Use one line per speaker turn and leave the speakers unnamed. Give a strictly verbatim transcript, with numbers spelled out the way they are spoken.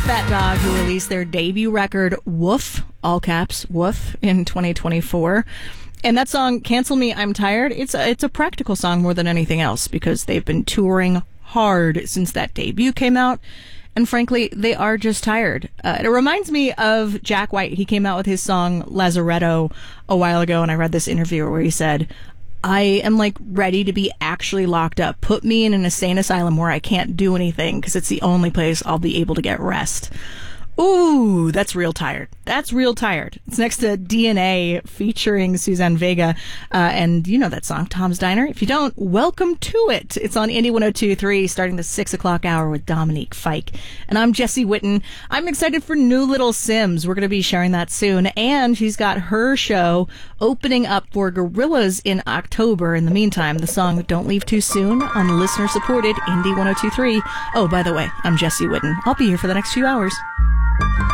Fat Dog, who released their debut record, Woof, all caps, Woof, in twenty twenty-four. And that song, Cancel Me, I'm Tired, it's a, it's a practical song more than anything else because they've been touring hard since that debut came out. And frankly, they are just tired. Uh, it reminds me of Jack White. He came out with his song Lazaretto a while ago, and I read this interview where he said, I am like ready to be actually locked up. Put me in an insane asylum where I can't do anything because it's the only place I'll be able to get rest. Ooh, that's real tired. That's real tired. It's next to D N A featuring Suzanne Vega. Uh, and you know that song, Tom's Diner. If you don't, welcome to it. It's on Indie one oh two point three starting the six o'clock hour with Dominique Fike. And I'm Jesse Witten. I'm excited for New Little Sims. We're going to be sharing that soon. And she's got her show opening up for Gorillaz in October. In the meantime, the song Don't Leave Too Soon on listener-supported Indie one oh two point three. Oh, by the way, I'm Jesse Witten. I'll be here for the next few hours.